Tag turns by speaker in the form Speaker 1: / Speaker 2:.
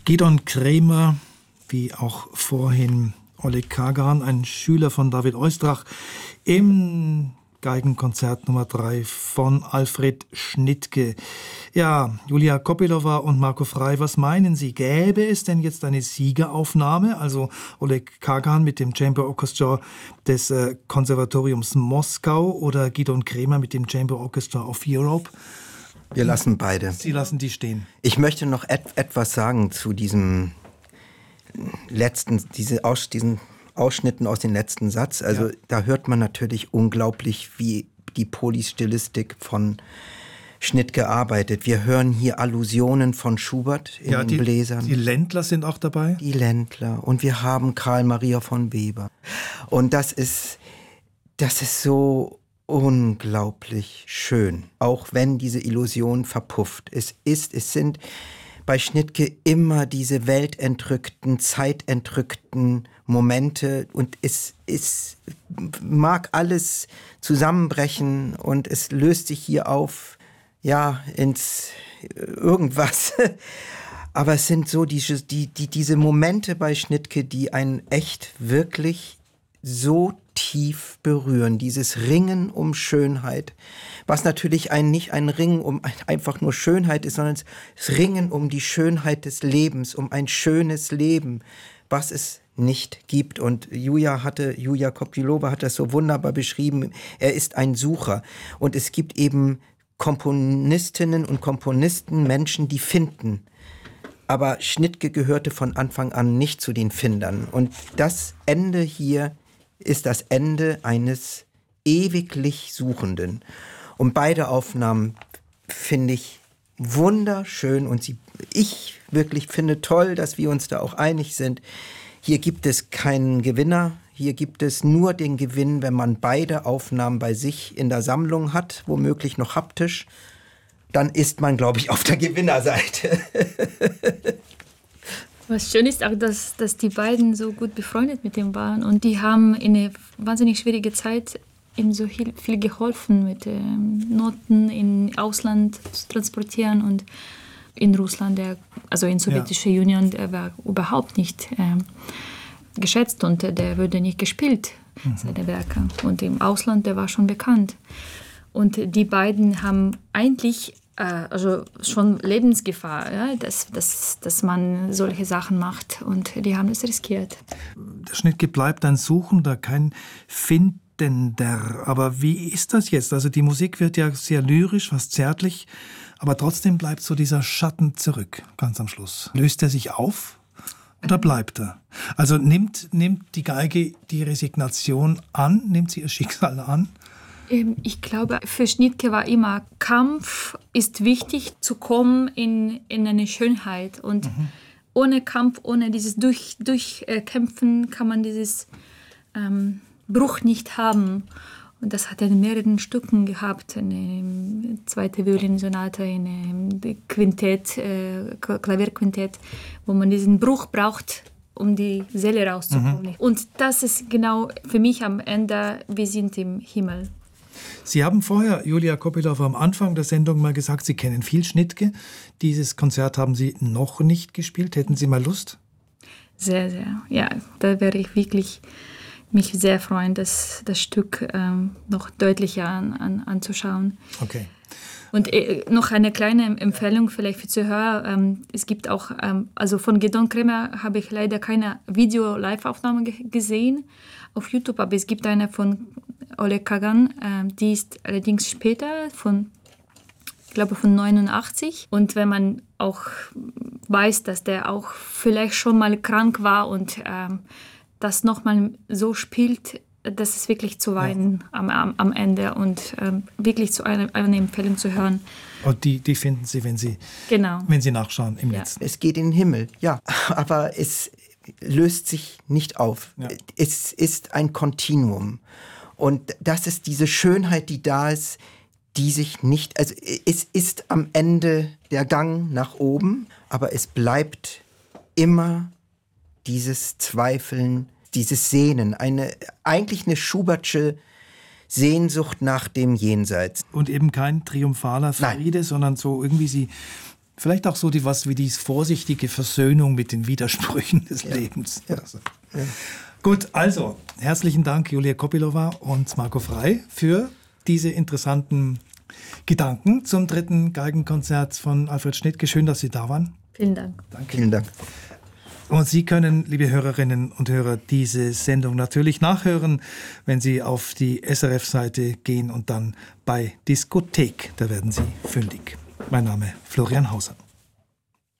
Speaker 1: Gidon Kremer, wie auch vorhin Oleg Kagan, ein Schüler von David Oistrach, im Geigenkonzert Nummer 3 von Alfred Schnittke. Ja, Julia Kopylova und Marco Frey, was meinen Sie? Gäbe es denn jetzt eine Siegeraufnahme? Also Oleg Kagan mit dem Chamber Orchestra des Konservatoriums Moskau oder Gidon Kremer mit dem Chamber Orchestra of Europe?
Speaker 2: Wir lassen beide.
Speaker 1: Sie lassen die stehen.
Speaker 2: Ich möchte noch etwas sagen zu diesen Ausschnitten aus dem letzten Satz. Also da hört man natürlich unglaublich, wie die Polystilistik von Schnittke arbeitet. Wir hören hier Allusionen von Schubert in den Bläsern.
Speaker 1: Die Ländler sind auch dabei.
Speaker 2: Die Ländler. Und wir haben Karl Maria von Weber. Und das ist so unglaublich schön. Auch wenn diese Illusion verpufft. Es sind bei Schnittke immer diese weltentrückten, zeitentrückten Momente und es mag alles zusammenbrechen und es löst sich hier auf, ins irgendwas. Aber es sind so diese Momente bei Schnittke, die einen echt wirklich so tief berühren, dieses Ringen um Schönheit, was natürlich nicht ein Ringen um einfach nur Schönheit ist, sondern das Ringen um die Schönheit des Lebens, um ein schönes Leben, was es nicht gibt. Und Julia Kopylova hat das so wunderbar beschrieben, er ist ein Sucher. Und es gibt eben Komponistinnen und Komponisten, Menschen, die finden. Aber Schnittke gehörte von Anfang an nicht zu den Findern. Und das Ende hier ist das Ende eines ewiglich Suchenden. Und beide Aufnahmen finde ich wunderschön und ich wirklich finde toll, dass wir uns da auch einig sind. Hier gibt es keinen Gewinner, hier gibt es nur den Gewinn, wenn man beide Aufnahmen bei sich in der Sammlung hat, womöglich noch haptisch, dann ist man, glaube ich, auf der Gewinnerseite.
Speaker 3: Was schön ist auch, dass die beiden so gut befreundet mit ihm waren und die haben in eine wahnsinnig schwierige Zeit ihm so viel geholfen, mit Noten in Ausland zu transportieren und in Russland, also in sowjetische Union, der war überhaupt nicht geschätzt und der wurde nicht gespielt, seine Werke. Und im Ausland, der war schon bekannt. Und die beiden haben eigentlich also schon Lebensgefahr, ja, dass man solche Sachen macht. Und die haben es riskiert.
Speaker 1: Der Schnittke bleibt ein Suchender, kein Findender. Aber wie ist das jetzt? Also die Musik wird ja sehr lyrisch, fast zärtlich, aber trotzdem bleibt so dieser Schatten zurück, ganz am Schluss. Löst er sich auf oder bleibt er? Also nimmt die Geige die Resignation an, nimmt sie ihr Schicksal an?
Speaker 3: Ich glaube, für Schnittke war immer, Kampf ist wichtig, zu kommen in eine Schönheit. Und ohne Kampf, ohne dieses Durchkämpfen kann man dieses Bruch nicht haben. Und das hat er in mehreren Stücken gehabt, in der zweiten Violinsonate, in einem Quintett, Klavierquintett, wo man diesen Bruch braucht, um die Seele rauszukommen. Und das ist genau für mich am Ende, wir sind im Himmel.
Speaker 1: Sie haben vorher, Julia Kopylova, am Anfang der Sendung mal gesagt, Sie kennen viel Schnittke. Dieses Konzert haben Sie noch nicht gespielt. Hätten Sie mal Lust?
Speaker 3: Sehr, sehr. Ja, da werde ich wirklich mich sehr freuen, das Stück noch deutlicher anzuschauen.
Speaker 1: Okay.
Speaker 3: Und noch eine kleine Empfehlung vielleicht für Zuhörer. Es gibt auch, also von Gidon Kremer habe ich leider keine Video-Live-Aufnahme gesehen auf YouTube, aber es gibt eine von Oleg Kagan, die ist allerdings später, ich glaube von 89. Und wenn man auch weiß, dass der auch vielleicht schon mal krank war und das nochmal so spielt, das ist wirklich zu weinen am Ende und wirklich zu einer Empfehlung zu hören.
Speaker 1: Und die finden Sie, wenn Sie nachschauen im Netz.
Speaker 2: Es geht in den Himmel, ja, aber es löst sich nicht auf. Ja. Es ist ein Kontinuum. Und das ist diese Schönheit, die da ist, die sich nicht, also es ist am Ende der Gang nach oben, aber es bleibt immer dieses Zweifeln, dieses Sehnen, eigentlich eine Schubertsche Sehnsucht nach dem Jenseits.
Speaker 1: Und eben kein triumphaler Friede, sondern so irgendwie, Sie Vielleicht auch so was wie die vorsichtige Versöhnung mit den Widersprüchen des Lebens.
Speaker 2: Ja.
Speaker 1: Also. Gut, also herzlichen Dank Julia Kopylova und Marco Frey für diese interessanten Gedanken zum 3. Geigenkonzert von Alfred Schnittke. Schön, dass Sie da waren.
Speaker 3: Vielen Dank.
Speaker 1: Danke.
Speaker 2: Vielen Dank.
Speaker 1: Und Sie können, liebe Hörerinnen und Hörer, diese Sendung natürlich nachhören, wenn Sie auf die SRF-Seite gehen und dann bei Diskothek, da werden Sie fündig. Mein Name Florian Hauser.